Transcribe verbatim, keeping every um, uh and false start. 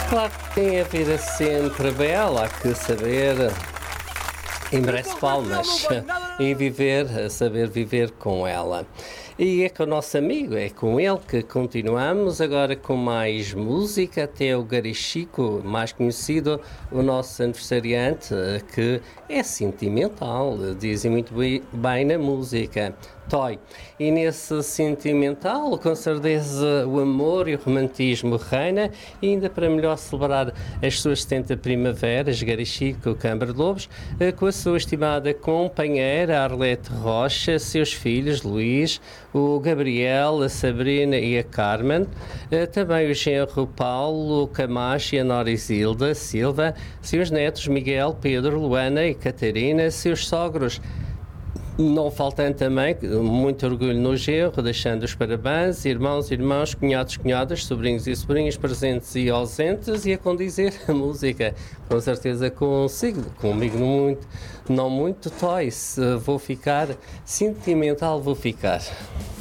Claro que tem a vida sempre bela, há que saber e merece palmas e viver, a saber viver com ela. E é com o nosso amigo, é com ele que continuamos agora com mais música, até o Gari Chico, mais conhecido, o nosso aniversariante, que é sentimental, dizem muito bem na música. Toy. E nesse sentimental, com certeza o amor e o romantismo reina, e ainda para melhor celebrar as suas setenta primaveras, Gari Chico Câmara de Lobos, com a sua estimada companheira Arlete Rocha, seus filhos Luís, o Gabriel, a Sabrina e a Carmen, também o genro Paulo Camacho e a Nora Isilda Silva, seus netos Miguel, Pedro, Luana e Catarina, seus sogros. Não faltando também, muito orgulho no genro, deixando os parabéns, irmãos, irmãos, cunhados, cunhadas, sobrinhos e sobrinhas, presentes e ausentes, e a condizer a música. Com certeza consigo, comigo não muito, não muito, Toys, vou ficar sentimental, vou ficar.